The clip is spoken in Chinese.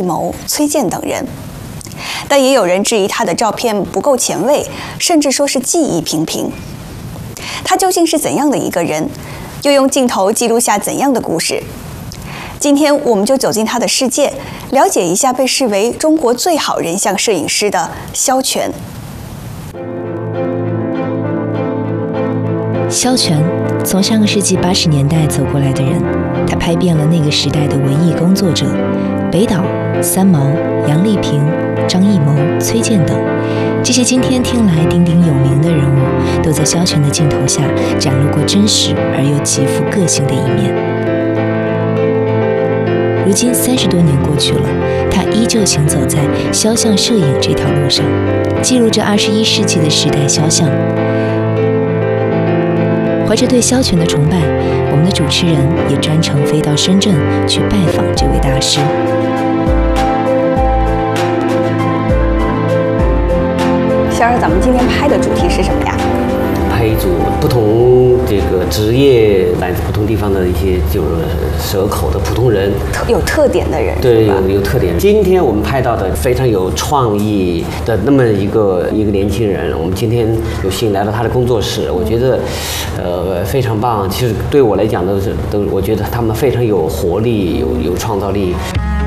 艺谋、崔健等人。但也有人质疑他的照片不够前卫，甚至说是技艺平平。他究竟是怎样的一个人？又用镜头记录下怎样的故事？今天我们就走进他的世界，了解一下被视为中国最好人像摄影师的萧全。 萧全，从上个世纪80年代走过来的人，他拍遍了那个时代的文艺工作者，北岛、三毛、杨丽萍、张艺谋、崔健等，这些今天听来鼎鼎有名的人物，都在萧全的镜头下展露过真实而又极富个性的一面。如今30多年过去了，他依旧行走在肖像摄影这条路上，记录着21世纪的时代肖像。怀着对萧全的崇拜，我们的主持人也专程飞到深圳去拜访这位大师。 肖儿，咱们今天拍的主题是什么呀？ 拍一组不同这个职业来自不同地方的一些就是蛇口的普通人， 有特点的人， 对，有特点。今天我们拍到的非常有创意的那么一个年轻人，我们今天有幸来到他的工作室，我觉得非常棒。其实对我来讲我觉得他们非常有活力，有创造力。